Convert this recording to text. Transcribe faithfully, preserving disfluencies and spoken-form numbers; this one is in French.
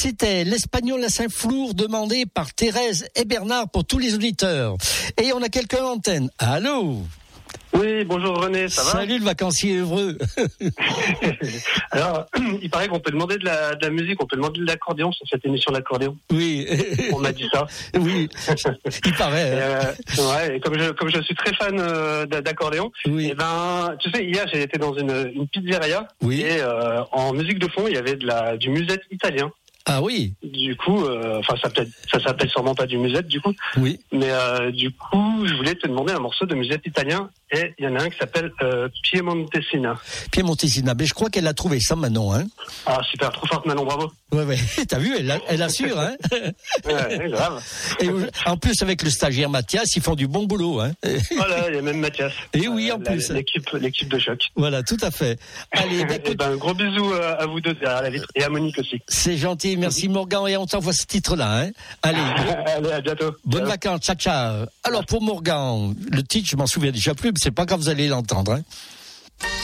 C'était l'Espagnol à Saint-Flour demandé par Thérèse et Bernard pour tous les auditeurs. Et on a quelqu'un en antenne. Allô? Oui, bonjour René, ça va? Salut le vacancier heureux. Alors, il paraît qu'on peut demander de la, de la musique, on peut demander de l'accordéon sur cette émission d'accordéon. Oui. On m'a dit ça. Oui, il paraît. Et, euh, ouais, et comme je, comme je suis très fan euh, d'accordéon, oui. Et ben, tu sais, hier j'ai été dans une, une pizzeria. Oui. Et euh, en musique de fond, il y avait de la, du musette italien. Ah oui. Du coup, euh, enfin ça peut ça s'appelle sûrement pas du musette du coup. Oui. Mais euh, du coup, je voulais te demander un morceau de musette italien et il y en a un qui s'appelle euh, Piemontesina. Piemontesina, mais je crois qu'elle a trouvé ça Manon, hein. Ah super, trop forte Manon, bravo. Ouais ouais, t'as vu, elle, elle assure, hein. Ouais, grave. Et en plus avec le stagiaire Mathias, ils font du bon boulot, hein. Voilà, il y a même Mathias. Et oui, en euh, plus. La, l'équipe, l'équipe de choc. Voilà, tout à fait. Allez, bah, et ben, gros bisous à vous deux derrière la vitre et à Monique aussi. C'est gentil, merci Morgan, et on t'envoie ce titre-là, hein. Allez. Allez, à bientôt. Bonnes vacances, ciao, ciao. Alors pour Morgan, le titre, je m'en souviens déjà plus, mais c'est pas grave, vous allez l'entendre, hein.